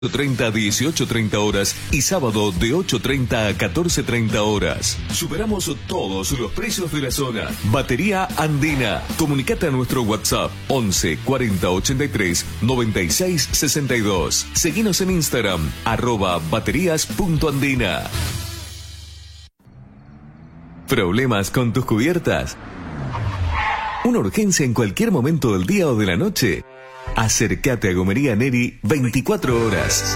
30 a 18:30 horas y sábado de 8:30 a 14:30 horas. Superamos todos los precios de la zona. Batería Andina. Comunicate a nuestro WhatsApp 11 40 83 96 62. Seguinos en Instagram @baterías.andina. ¿Problemas con tus cubiertas? ¿Una urgencia en cualquier momento del día o de la noche? Acércate a Gomería Neri 24 horas.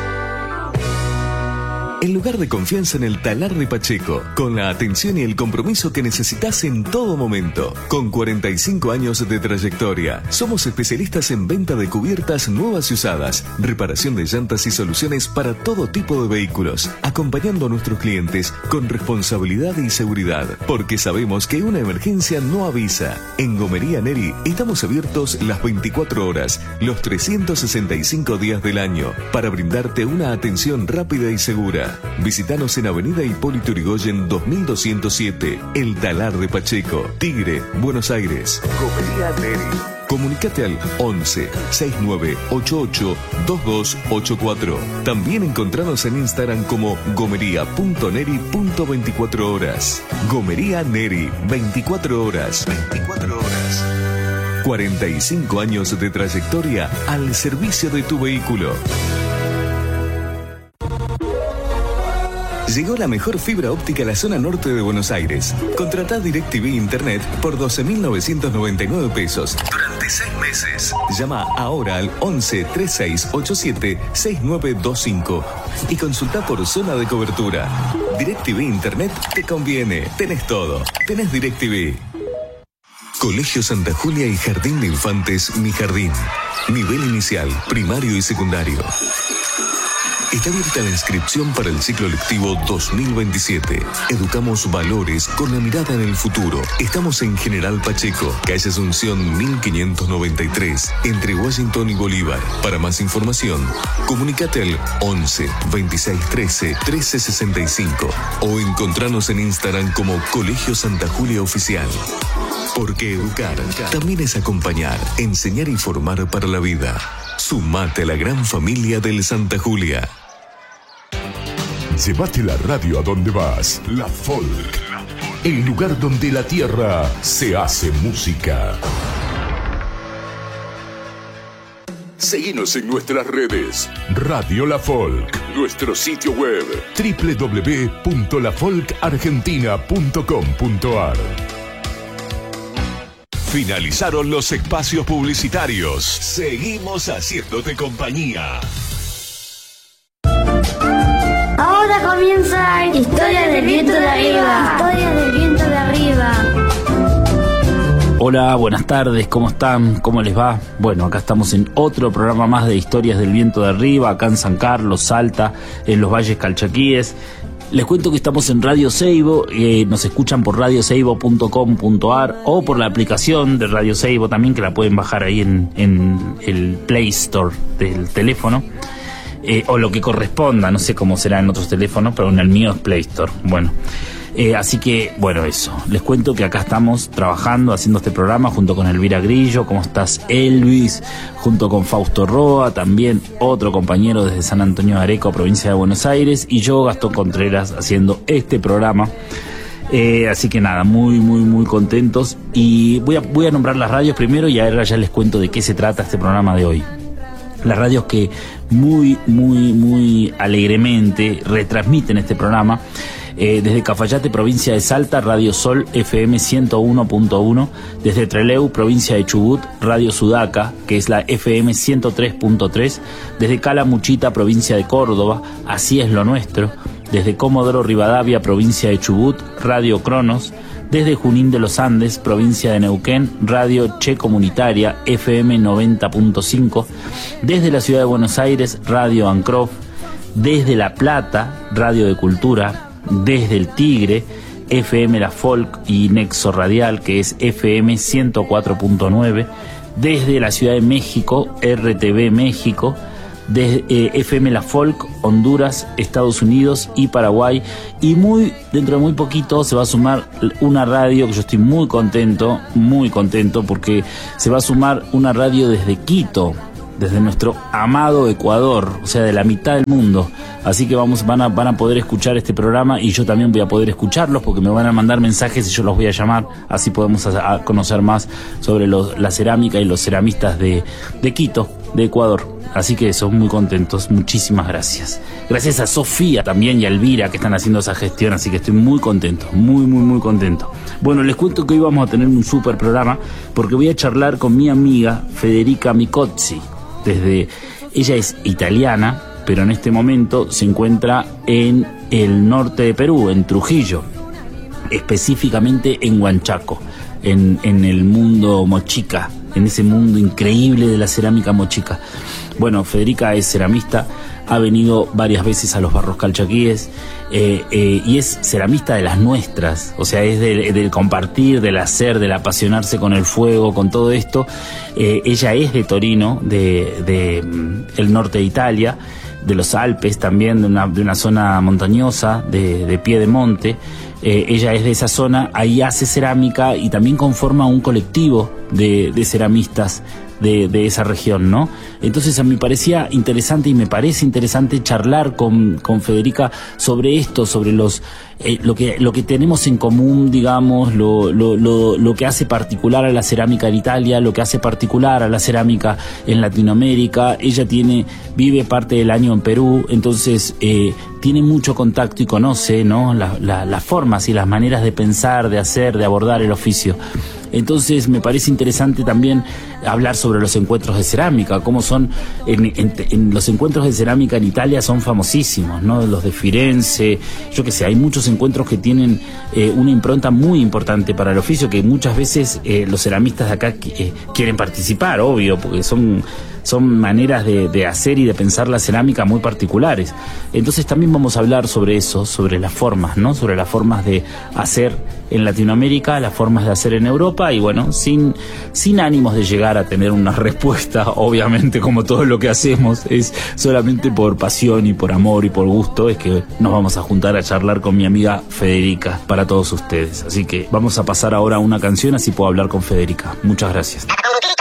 El lugar de confianza en el Talar de Pacheco, con la atención y el compromiso que necesitas en todo momento. Con 45 años de trayectoria, somos especialistas en venta de cubiertas nuevas y usadas, reparación de llantas y soluciones para todo tipo de vehículos, acompañando a nuestros clientes con responsabilidad y seguridad, porque sabemos que una emergencia no avisa. En Gomería Neri estamos abiertos las 24 horas, los 365 días del año, para brindarte una atención rápida y segura. Visítanos en Avenida Hipólito Yrigoyen 2207, El Talar de Pacheco, Tigre, Buenos Aires. Gomería Neri. Comunicate al 11 69 88 2284. También encontranos en Instagram como gomería.neri.24 horas. Gomería Neri, 24 horas. 24 horas. 45 años de trayectoria al servicio de tu vehículo. Llegó la mejor fibra óptica a la zona norte de Buenos Aires. Contratá DirecTV Internet por 12.999 pesos durante 6 meses. Llama ahora al 11 36 87 6925 y consultá por zona de cobertura. DirecTV Internet te conviene. Tenés todo. Tenés DirecTV. Colegio Santa Julia y Jardín de Infantes Mi Jardín. Nivel inicial, primario y secundario. Está abierta la inscripción para el ciclo lectivo 2027. Educamos valores con la mirada en el futuro. Estamos en General Pacheco, calle Asunción 1593, entre Washington y Bolívar. Para más información, comunícate al 11 26 13 13 65 o encontranos en Instagram como Colegio Santa Julia Oficial. Porque educar también es acompañar, enseñar y formar para la vida. Sumate a la gran familia del Santa Julia. Llévate la radio a donde vas. La Folk. El lugar donde la tierra se hace música. Seguinos en nuestras redes. Radio La Folk. Nuestro sitio web www.lafolkargentina.com.ar. Finalizaron los espacios publicitarios. Seguimos haciéndote compañía. Ahora comienza Historia del Viento de Arriba. Historia del Viento de Arriba. Hola, buenas tardes, ¿cómo están? ¿Cómo les va? Bueno, acá estamos en otro programa más de Historias del Viento de Arriba, acá en San Carlos, Salta, en los Valles Calchaquíes. Les cuento que estamos en Radio Seibo, nos escuchan por radioseibo.com.ar o por la aplicación de Radio Seibo también, que la pueden bajar ahí en el Play Store del teléfono, o lo que corresponda, no sé cómo será en otros teléfonos, pero en el mío es Play Store. Bueno, así que, bueno, eso. Les cuento que acá estamos trabajando, haciendo este programa junto con Elvira Grillo. ¿Cómo estás, Elvis? Junto con Fausto Roa, también otro compañero desde San Antonio de Areco, provincia de Buenos Aires, y yo, Gastón Contreras, haciendo este programa. Así que nada, muy contentos. Y voy a nombrar las radios primero y ahora ya les cuento de qué se trata este programa de hoy. Las radios que muy alegremente retransmiten este programa. Desde Cafayate, provincia de Salta, Radio Sol FM 101.1. Desde Trelew, provincia de Chubut, Radio Sudaca, que es la FM 103.3. Desde Calamuchita, provincia de Córdoba, Así es lo nuestro. Desde Comodoro Rivadavia, provincia de Chubut, Radio Cronos. Desde Junín de los Andes, provincia de Neuquén, Radio Che Comunitaria, FM 90.5. Desde la ciudad de Buenos Aires, Radio Ancrof. Desde La Plata, Radio de Cultura. Desde el Tigre, FM La Folk y Nexo Radial, que es FM 104.9. Desde la Ciudad de México, RTV México. Desde FM La Folk, Honduras, Estados Unidos y Paraguay. Y dentro de muy poquito se va a sumar una radio que yo estoy muy contento, porque se va a sumar una radio desde Quito, desde nuestro amado Ecuador, o sea, de la mitad del mundo. Así que van a poder escuchar este programa y yo también voy a poder escucharlos porque me van a mandar mensajes y yo los voy a llamar. Así podemos a conocer más sobre la cerámica y los ceramistas de Quito, de Ecuador. Así que son muy contentos. Muchísimas gracias. Gracias a Sofía también y a Elvira que están haciendo esa gestión. Así que estoy muy contento. Muy contento. Bueno, les cuento que hoy vamos a tener un súper programa porque voy a charlar con mi amiga Federica Micozzi. Ella es italiana, pero en este momento se encuentra en el norte de Perú, en Trujillo, específicamente en Huanchaco, en el mundo mochica, en ese mundo increíble de la cerámica mochica. Bueno, Federica es ceramista, ha venido varias veces a los barros calchaquíes y es ceramista de las nuestras, o sea, es del compartir, del hacer, del apasionarse con el fuego, con todo esto. Ella es de Torino, de el norte de Italia, de los Alpes también, de una zona montañosa, de pie de monte. Ella es de esa zona, ahí hace cerámica y también conforma un colectivo de ceramistas de esa región, ¿no? Entonces a mí me parecía interesante y me parece interesante charlar con Federica sobre esto, sobre lo que tenemos en común, digamos, lo que hace particular a la cerámica en Italia, lo que hace particular a la cerámica en Latinoamérica. Ella vive parte del año en Perú, entonces tiene mucho contacto y conoce, ¿no?, las formas y las maneras de pensar, de hacer, de abordar el oficio. Entonces me parece interesante también hablar sobre los encuentros de cerámica, cómo son en los encuentros de cerámica en Italia son famosísimos, ¿no? Los de Firenze, yo qué sé, hay muchos encuentros que tienen una impronta muy importante para el oficio, que muchas veces los ceramistas de acá quieren participar, obvio, porque son maneras de hacer y de pensar la cerámica muy particulares. Entonces también vamos a hablar sobre eso, sobre las formas, ¿no? Sobre las formas de hacer en Latinoamérica, las formas de hacer en Europa, y bueno, sin ánimos de llegar a tener una respuesta, obviamente, como todo lo que hacemos, es solamente por pasión y por amor y por gusto, es que nos vamos a juntar a charlar con mi amiga Federica para todos ustedes. Así que vamos a pasar ahora a una canción, así puedo hablar con Federica. Muchas gracias.